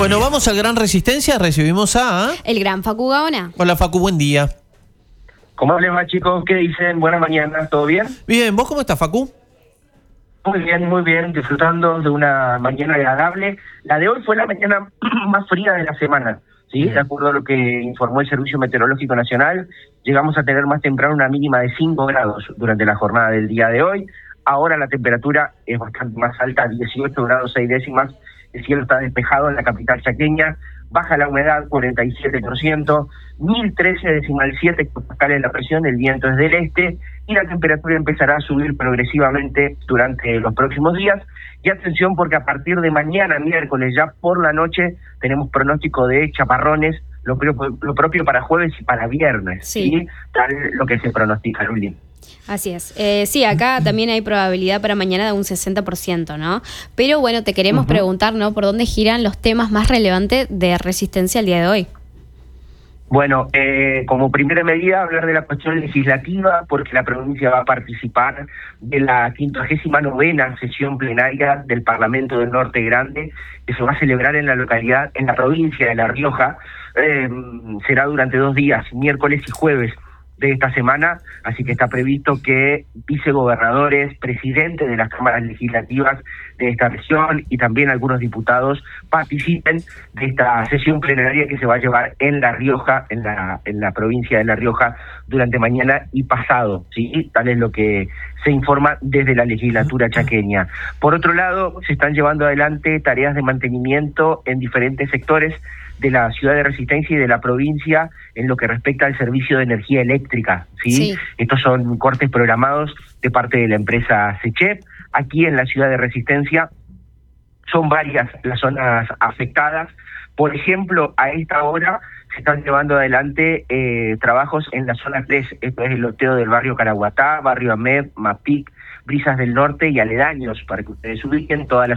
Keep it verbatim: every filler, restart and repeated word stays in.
Bueno, vamos al Gran Resistencia, recibimos a... El gran Facu Gaona. Hola Facu, buen día. ¿Cómo les va, chicos? ¿Qué dicen? Buenas mañanas, ¿todo bien? Bien, ¿vos cómo estás, Facu? Muy bien, muy bien, disfrutando de una mañana agradable. La de hoy fue la mañana más fría de la semana, ¿sí? De acuerdo a lo que informó el Servicio Meteorológico Nacional, llegamos a tener más temprano una mínima de cinco grados durante la jornada del día de hoy. Ahora la temperatura es bastante más alta, dieciocho grados seis décimas. El cielo está despejado en la capital chaqueña, baja la humedad cuarenta y siete por ciento, mil trece decimal siete hectopascales la presión, el viento es del este y la temperatura empezará a subir progresivamente durante los próximos días. Y atención porque a partir de mañana, miércoles, ya por la noche, tenemos pronóstico de chaparrones, lo propio, lo propio para jueves y para viernes, sí. ¿sí? Tal lo que se pronostica, Luli. Así es. Eh, sí, acá también hay probabilidad para mañana de un sesenta por ciento, ¿no? Pero bueno, te queremos uh-huh. preguntar, ¿no? ¿Por dónde giran los temas más relevantes de Resistencia el día de hoy? Bueno, eh, como primera medida, hablar de la cuestión legislativa, porque la provincia va a participar de la quincuagésima novena sesión plenaria del Parlamento del Norte Grande, que se va a celebrar en la localidad, en la provincia de La Rioja. Eh, será durante dos días, miércoles y jueves de esta semana, así que está previsto que vicegobernadores, presidentes de las cámaras legislativas de esta región y también algunos diputados participen de esta sesión plenaria que se va a llevar en La Rioja, en la en la provincia de La Rioja, durante mañana y pasado, ¿sí? Tal es lo que se informa desde la legislatura chaqueña. Por otro lado, se están llevando adelante tareas de mantenimiento en diferentes sectores de la ciudad de Resistencia y de la provincia en lo que respecta al servicio de energía eléctrica, ¿sí? Sí. Estos son cortes programados de parte de la empresa SECHEP. Aquí en la ciudad de Resistencia son varias las zonas afectadas. Por ejemplo, a esta hora se están llevando adelante eh, trabajos en la zona tres, esto es el loteo del barrio Caraguatá, barrio Amed, Mapic, Brisas del Norte y aledaños, para que ustedes ubiquen toda la